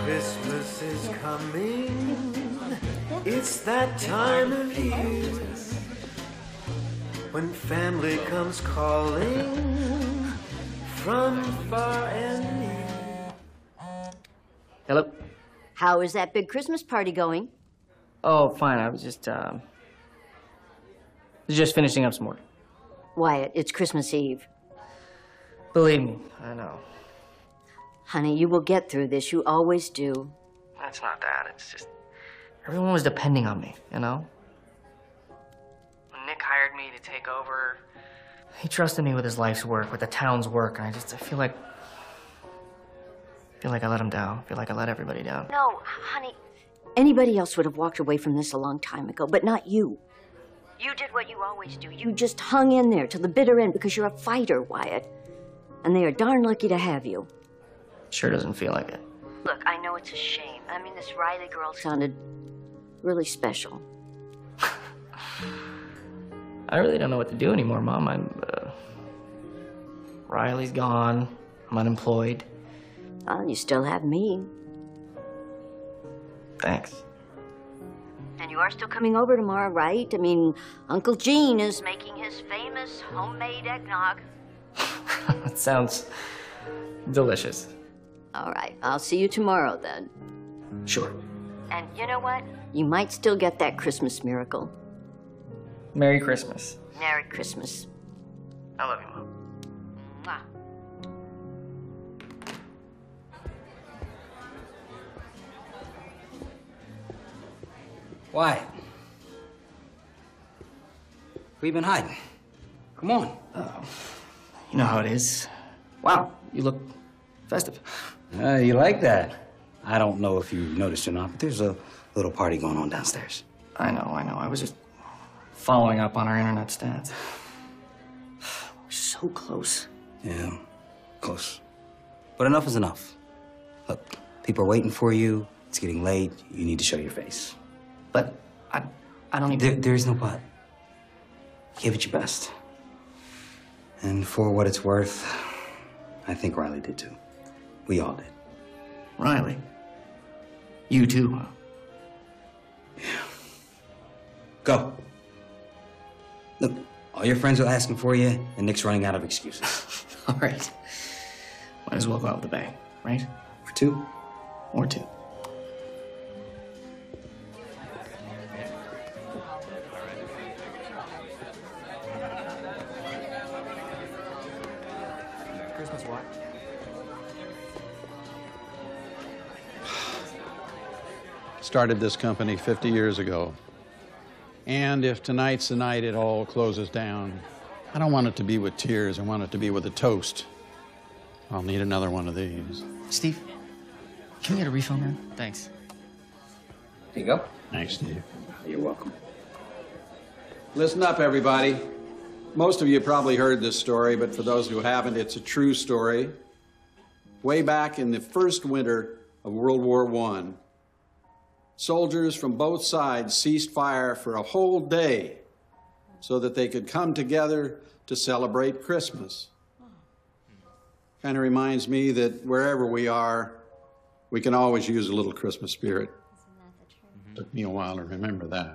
Christmas is coming. It's that time of year when family comes calling from far and near. Hello? How is that big Christmas party going? Oh, fine. I was just finishing up some work. Wyatt, it's Christmas Eve. Believe me, I know. Honey, you will get through this. You always do. That's not that. It's just everyone was depending on me, you know? When Nick hired me to take over, he trusted me with his life's work, with the town's work, and I feel like I let him down. I feel like I let everybody down. No, honey. Anybody else would have walked away from this a long time ago, but not you. You did what you always do. You just hung in there till the bitter end because you're a fighter, Wyatt. And they are darn lucky to have you. Sure doesn't feel like it. Look, I know it's a shame. I mean, this Riley girl sounded really special. I really don't know what to do anymore, Mom. Riley's gone. I'm unemployed. Well, you still have me. Thanks. And you are still coming over tomorrow, right? I mean, Uncle Gene is making his famous homemade eggnog. That sounds delicious. All right, I'll see you tomorrow then. Sure. And you know what? You might still get that Christmas miracle. Merry Christmas. Merry Christmas. I love you, Mom. Mwah. Why? Where you been hiding? Come on. You know how it is. Wow, you look festive. You like that? I don't know if you noticed or not, but there's a little party going on downstairs. I know. I was just following up on our internet stats. We're so close. Yeah, close. But enough is enough. Look, people are waiting for you. It's getting late. You need to show your face. But I don't even... There is no but. Give it your best. And for what it's worth, I think Riley did too. We all did. Riley? You too, huh? Yeah. Go. Look, all your friends are asking for you, and Nick's running out of excuses. All right. Might as well go out with a bang, right? Or two. Or two. Christmas what? Started this company 50 years ago. And if tonight's the night it all closes down, I don't want it to be with tears. I want it to be with a toast. I'll need another one of these. Steve, can we get a refill, man? Thanks. Here you go. Thanks, Steve. You're welcome. Listen up, everybody. Most of you probably heard this story, but for those who haven't, it's a true story. Way back in the first winter of World War I, soldiers from both sides ceased fire for a whole day so that they could come together to celebrate Christmas. Kind of reminds me that wherever we are, we can always use a little Christmas spirit. Took me a while to remember that.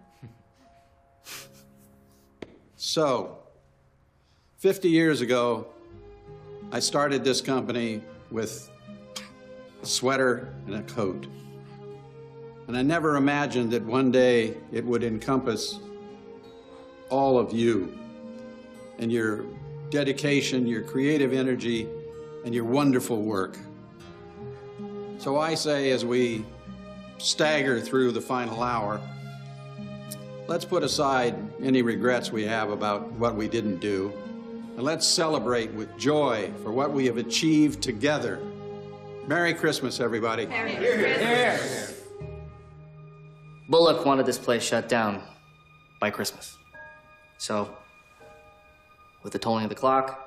So, 50 years ago, I started this company with a sweater and a coat. And I never imagined that one day it would encompass all of you and your dedication, your creative energy, and your wonderful work. So I say, as we stagger through the final hour, let's put aside any regrets we have about what we didn't do, and let's celebrate with joy for what we have achieved together. Merry Christmas, everybody. Merry Christmas. Bullock wanted this place shut down by Christmas. So, with the tolling of the clock,